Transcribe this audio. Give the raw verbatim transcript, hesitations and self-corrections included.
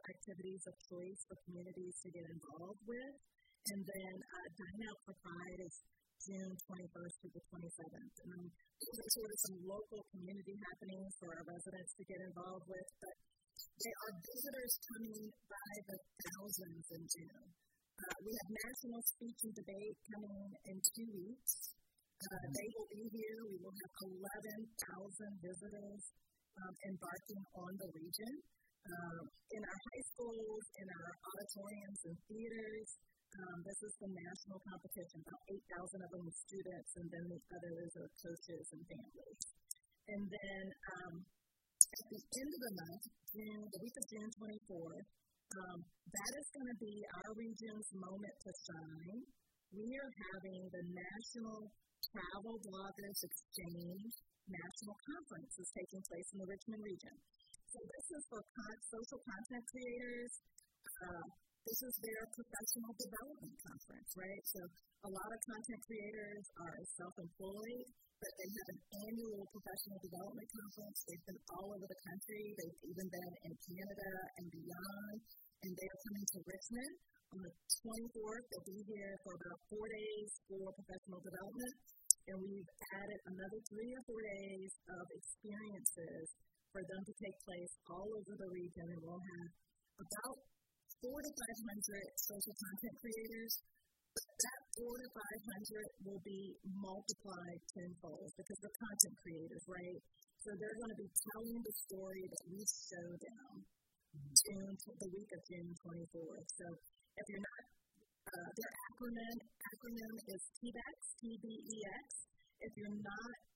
activities of choice for communities to get involved with. And then uh, Dine Out for Pride is June twenty-first through the twenty-seventh. And those are sort of some local community happenings for our residents to get involved with. But there are visitors coming by the thousands in June. Uh, we have National Speech and Debate coming in two weeks. Uh, they will be here. We will have eleven thousand visitors um, embarking on the region. Um, in our high schools, in our auditoriums and theaters, um, this is the national competition. About eight thousand of them are students, and then the others are coaches and families. And then um, at the end of the month, June, the week of June twenty-fourth, um, that is going to be our region's moment to shine. We are having the National Travel Bloggers Exchange National Conference is taking place in the Richmond region. So this is for con- social content creators. Uh, this is their professional development conference, right? So a lot of content creators are self-employed, but they have an annual professional development conference. They've been all over the country. They've even been in Canada and beyond, and they're coming to Richmond. On the twenty-fourth, they'll be here for about four days for professional development, and we've added another three or four days of experiences for them to take place all over the region, and we'll have about four to five hundred social content creators. That four to five hundred will be multiplied tenfold because they're content creators, right? So they're going to be telling the story that we show them June, the week of June twenty-fourth. So if you're not, uh, their acronym acronym is T B E X, T B E X. If you're not